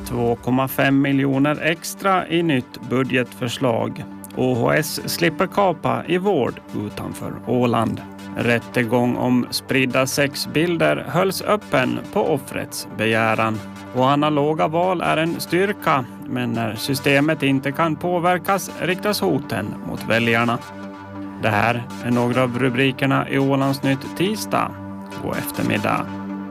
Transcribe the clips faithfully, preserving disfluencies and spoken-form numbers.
två komma fem miljoner extra i nytt budgetförslag. O H S slipper kapa i vård utanför Åland. Rättegång om spridda sexbilder hölls öppen på offrets begäran. Och analoga val är en styrka, men när systemet inte kan påverkas riktas hoten mot väljarna. Det här är några av rubrikerna i Ålandsnytt tisdag och eftermiddag.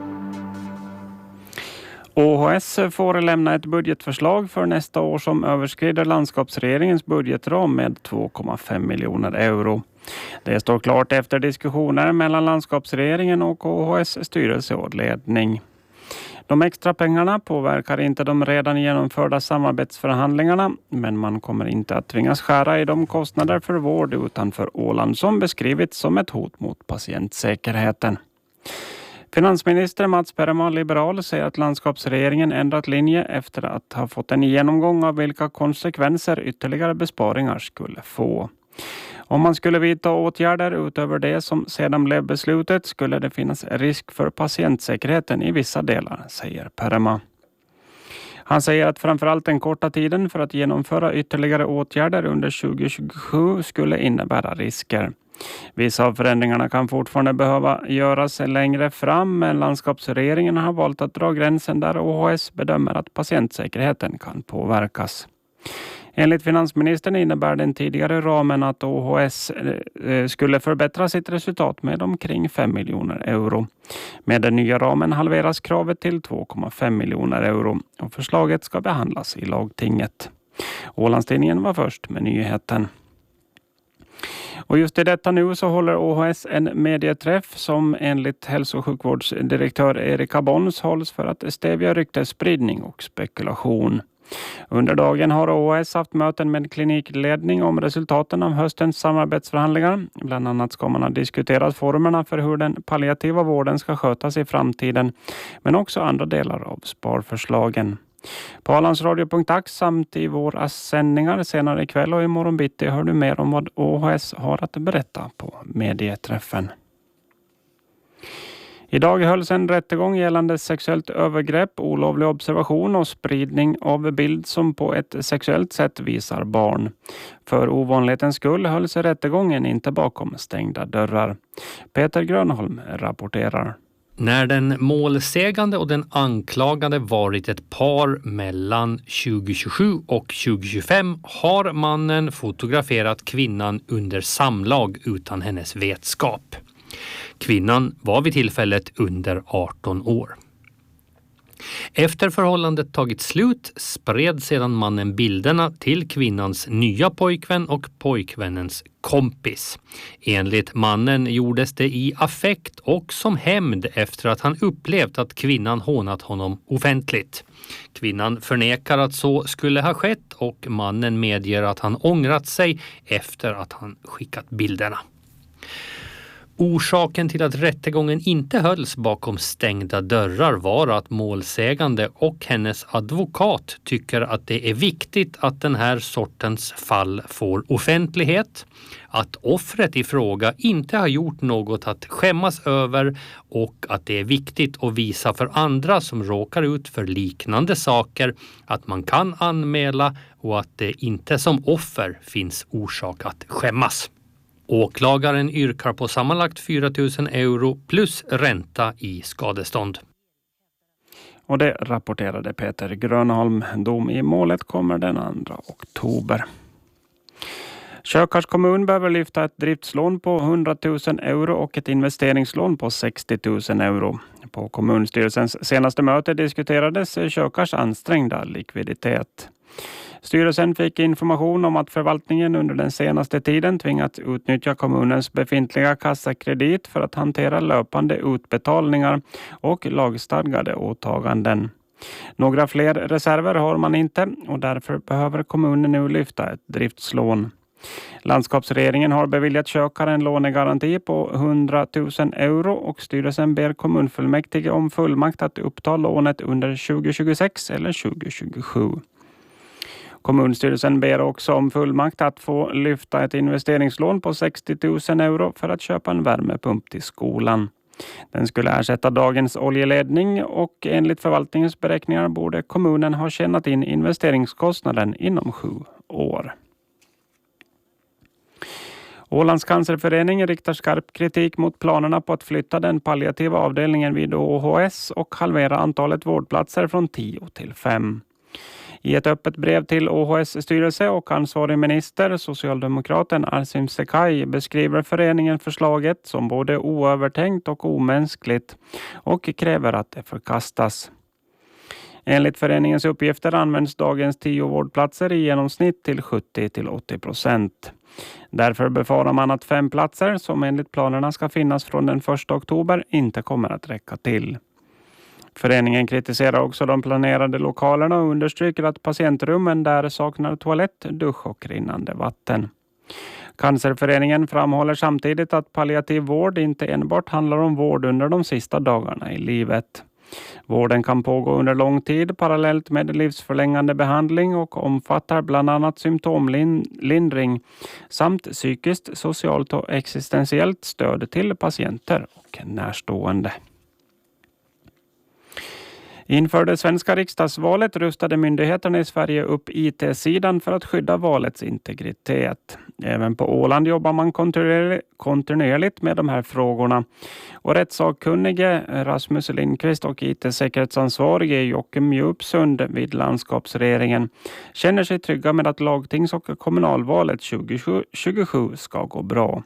O H S får lämna ett budgetförslag för nästa år som överskrider landskapsregeringens budgetram med två komma fem miljoner euro. Det står klart efter diskussioner mellan landskapsregeringen och O H S styrelse och ledning. De extra pengarna påverkar inte de redan genomförda samarbetsförhandlingarna, men man kommer inte att tvingas skära i de kostnader för vård utanför Åland som beskrivits som ett hot mot patientsäkerheten. Finansminister Mats Perma, liberal, säger att landskapsregeringen ändrat linje efter att ha fått en genomgång av vilka konsekvenser ytterligare besparingar skulle få. Om man skulle vidta åtgärder utöver det som sedan blev beslutet skulle det finnas risk för patientsäkerheten i vissa delar, säger Perma. Han säger att framförallt den korta tiden för att genomföra ytterligare åtgärder under tjugo tjugosju skulle innebära risker. Vissa av förändringarna kan fortfarande behöva göras längre fram, men landskapsregeringen har valt att dra gränsen där O H S bedömer att patientsäkerheten kan påverkas. Enligt finansministern innebär den tidigare ramen att O H S skulle förbättra sitt resultat med omkring fem miljoner euro. Med den nya ramen halveras kravet till två komma fem miljoner euro och förslaget ska behandlas i lagtinget. Ålandstidningen var först med nyheten. Och just i detta nu så håller O H S en medieträff som enligt hälso- och sjukvårdsdirektör Erika Bons hålls för att stävja ryktesspridning och spekulation. Under dagen har O H S haft möten med klinikledning om resultaten av höstens samarbetsförhandlingar. Bland annat ska man ha diskuterat formerna för hur den palliativa vården ska skötas i framtiden, men också andra delar av sparförslagen. På Ålandsradio punkt ax samt i våra sändningar senare ikväll och imorgon bitti hör du mer om vad O H S har att berätta på medieträffen. Idag hölls en rättegång gällande sexuellt övergrepp, olovlig observation och spridning av bild som på ett sexuellt sätt visar barn. För ovanlighetens skull hölls rättegången inte bakom stängda dörrar. Peter Grönholm rapporterar. När den målsägande och den anklagade varit ett par mellan tjugo tjugosju och tjugo tjugofem har mannen fotograferat kvinnan under samlag utan hennes vetskap. Kvinnan var vid tillfället under arton år. Efter förhållandet tagit slut spred sedan mannen bilderna till kvinnans nya pojkvän och pojkvännens kompis. Enligt mannen gjordes det i affekt och som hämnd efter att han upplevt att kvinnan hånat honom offentligt. Kvinnan förnekar att så skulle ha skett och mannen medger att han ångrat sig efter att han skickat bilderna. Orsaken till att rättegången inte hölls bakom stängda dörrar var att målsägande och hennes advokat tycker att det är viktigt att den här sortens fall får offentlighet, att offret i fråga inte har gjort något att skämmas över och att det är viktigt att visa för andra som råkar ut för liknande saker att man kan anmäla och att det inte som offer finns orsak att skämmas. Åklagaren yrkar på sammanlagt fyra tusen euro plus ränta i skadestånd. Och det rapporterade Peter Grönholm. Dom i målet kommer den andra oktober. Kökars kommun behöver lyfta ett driftslån på hundra tusen euro och ett investeringslån på sextio tusen euro. På kommunstyrelsens senaste möte diskuterades Kökars ansträngda likviditet. Styrelsen fick information om att förvaltningen under den senaste tiden tvingat utnyttja kommunens befintliga kassakredit för att hantera löpande utbetalningar och lagstadgade åtaganden. Några fler reserver har man inte och därför behöver kommunen nu lyfta ett driftslån. Landskapsregeringen har beviljat Kökar en lånegaranti på hundra tusen euro och styrelsen ber kommunfullmäktige om fullmakt att uppta lånet under tjugo tjugosex eller tjugo tjugosju. Kommunstyrelsen ber också om fullmakt att få lyfta ett investeringslån på sextio tusen euro för att köpa en värmepump till skolan. Den skulle ersätta dagens oljeledning och enligt förvaltningens beräkningar borde kommunen ha tjänat in investeringskostnaden inom sju år. Ålands cancerförening riktar skarp kritik mot planerna på att flytta den palliativa avdelningen vid O H S och halvera antalet vårdplatser från tio till fem. I ett öppet brev till O H S-styrelse och ansvarig minister, socialdemokraten Arsim Sekai, beskriver föreningen förslaget som både oövertänkt och omänskligt och kräver att det förkastas. Enligt föreningens uppgifter används dagens tio vårdplatser i genomsnitt till sjuttio till åttio procent. Därför befarar man att fem platser som enligt planerna ska finnas från den första oktober inte kommer att räcka till. Föreningen kritiserar också de planerade lokalerna och understryker att patientrummen där saknar toalett, dusch och rinnande vatten. Cancerföreningen framhåller samtidigt att palliativ vård inte enbart handlar om vård under de sista dagarna i livet. Vården kan pågå under lång tid parallellt med livsförlängande behandling och omfattar bland annat symptomlindring samt psykiskt, socialt och existentiellt stöd till patienter och närstående. Inför det svenska riksdagsvalet rustade myndigheterna i Sverige upp I T-sidan för att skydda valets integritet. Även på Åland jobbar man kontinuerligt med de här frågorna. Och rättssakkunnige Rasmus Lindqvist och I T-säkerhetsansvarige Joakim Djupsund vid landskapsregeringen känner sig trygga med att lagtings- och kommunalvalet tjugo tjugosju ska gå bra.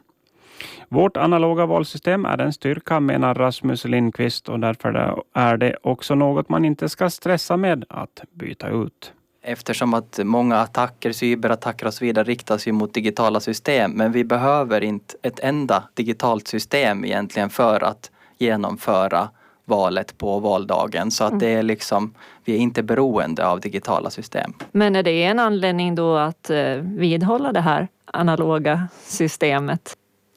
Vårt analoga valsystem är en styrka, menar Rasmus Lindqvist, och därför är det också något man inte ska stressa med att byta ut. Eftersom att många attacker, cyberattacker och så vidare riktas ju mot digitala system, men vi behöver inte ett enda digitalt system egentligen för att genomföra valet på valdagen. Så att det är liksom, vi är inte beroende av digitala system. Men är det en anledning då att vidhålla det här analoga systemet?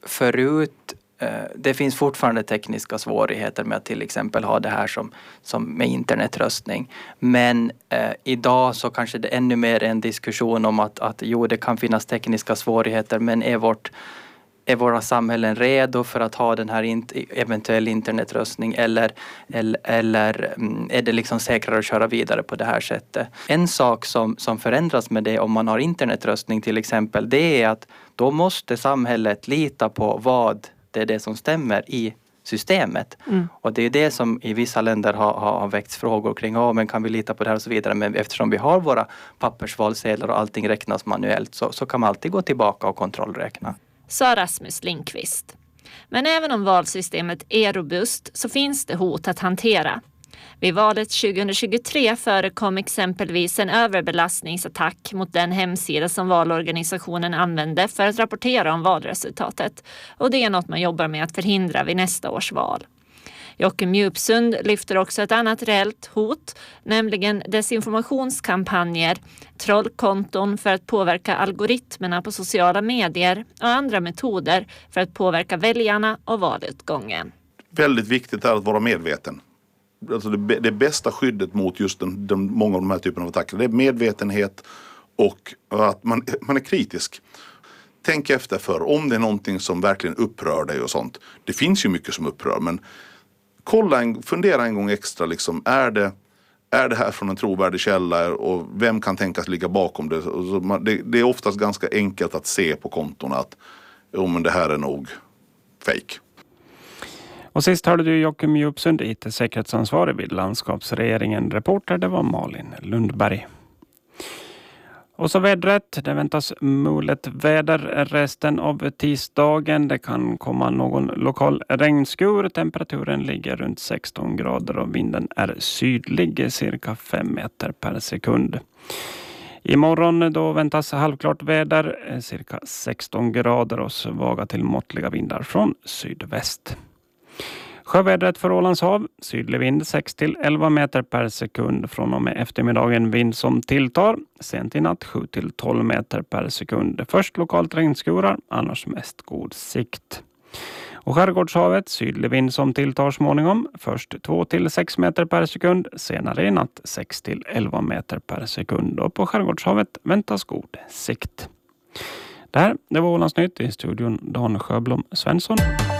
Förut, det finns fortfarande tekniska svårigheter med att till exempel ha det här som, som med internetröstning. Men eh, idag så kanske det är ännu mer en diskussion om att, att jo, det kan finnas tekniska svårigheter, men är, vårt, är våra samhällen redo för att ha den här in, eventuell internetröstning eller, eller, eller är det liksom säkrare att köra vidare på det här sättet? En sak som, som förändras med det om man har internetröstning till exempel, det är att då måste samhället lita på vad det är det som stämmer i systemet. Mm. Och det är det som i vissa länder har, har väckts frågor kring, oh, men kan vi lita på det här och så vidare. Men eftersom vi har våra pappersvalsedlar och allting räknas manuellt så, så kan man alltid gå tillbaka och kontrollräkna. Sa Rasmus Lindqvist. Men även om valsystemet är robust så finns det hot att hantera. Vid valet tjugohundratjugotre förekom exempelvis en överbelastningsattack mot den hemsida som valorganisationen använde för att rapportera om valresultatet. Och det är något man jobbar med att förhindra vid nästa års val. Joakim Djupsund lyfter också ett annat reellt hot, nämligen desinformationskampanjer, trollkonton för att påverka algoritmerna på sociala medier och andra metoder för att påverka väljarna och valutgången. Väldigt viktigt är att vara medveten. Alltså det, det bästa skyddet mot just den, den, många av de här typerna av attacker, det är medvetenhet och att man, man är kritisk. Tänk efter för om det är någonting som verkligen upprör dig och sånt. Det finns ju mycket som upprör, men kolla en, fundera en gång extra liksom, är det, är det här från en trovärdig källa och vem kan tänkas ligga bakom det? Det, det är oftast ganska enkelt att se på kontorna att oh, men det här är nog fake. Och sist hörde du Joakim Djupsund, I T-säkerhetsansvarig vid landskapsregeringen. Reporter, det var Malin Lundberg. Och så vädret, det väntas mulet väder resten av tisdagen. Det kan komma någon lokal regnskur. Temperaturen ligger runt sexton grader och vinden är sydlig, cirka fem meter per sekund. Imorgon då väntas halvklart väder, cirka sexton grader och svaga till måttliga vindar från sydväst. Sjövädret för Ålands hav, sydlig vind sex till elva meter per sekund, från och med eftermiddagen vind som tilltar, sent i natt sju till tolv meter per sekund. Först lokalt regnskurar, annars mest god sikt. Och skärgårdshavet, sydlig vind som tilltar småningom, först två till sex meter per sekund, senare i natt sex till elva meter per sekund. Och på skärgårdshavet väntas god sikt. Det här, det var Ålandsnytt, i studion Dan Sjöblom Svensson.